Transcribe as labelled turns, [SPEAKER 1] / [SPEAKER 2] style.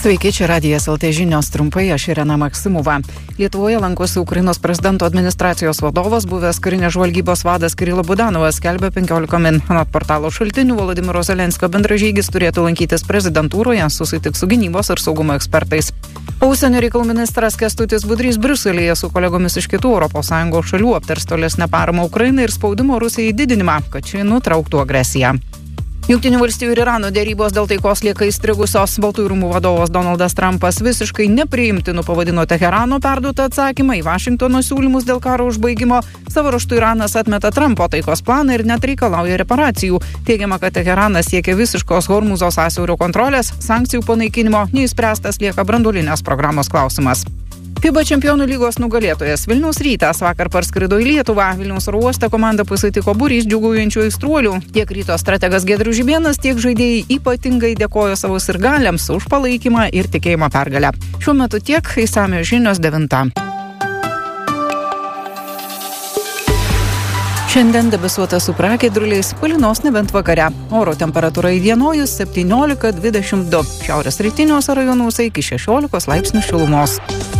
[SPEAKER 1] Sveiki, čia Radijas LT žinios trumpai, aš Irena Maksimova. Lietuvoje lankosi Ukrainos prezidento administracijos vadovas, buvęs karinės žvalgybos vadas Kirilo Budanovas, skelbia 15 min. Anot portalo šaltinių, Volodymyro Zelenskio bendražygis turėtų lankytis prezidentūroje, susitiks su gynybos ir saugumo ekspertais. Užsienio reikalų ministras Kęstutis Budrys Briuselyje su kolegomis iš kitų ES šalių aptars tolesnę paramą Ukrainai ir spaudimo Rusijai didinimą, kad ši nutrauktų agresiją. Jungtinių valstijų ir Irano dėrybos dėl taikos lieka įstrigusios. Baltųjų rūmų vadovas Donaldas Trumpas visiškai nepriimtinu pavadino Teherano perduotą atsakymą į Vašingtono siūlymus dėl karo užbaigimo. Savo ruožtu Iranas atmeta Trumpo taikos planą ir net reikalauja reparacijų. Teigiama, kad Teheranas siekia visiškos Hormuzo sąsiaurio kontrolės, sankcijų panaikinimo, neišspręstas lieka branduolinės programos klausimas. FIBA čempionų lygos nugalėtojas Vilniaus Rytas vakar parskrido į Lietuvą. Vilniaus oro uoste komanda pasitiko būrys džiūgaujančių aistruolių. Tiek Ryto strategas Giedrius Žibėnas, tiek žaidėjai ypatingai dėkojo savo sirgaliams už palaikymą ir tikėjimą pergalę. Šiuo metu tiek, išsamios žinios 9. Šiandien debesuota su pragiedruliais, palynos nebent vakare. Oro temperatūra įdienojus 17-22. Šiaurės rytiniuose rajonuose iki 16 laipsnių šilumos.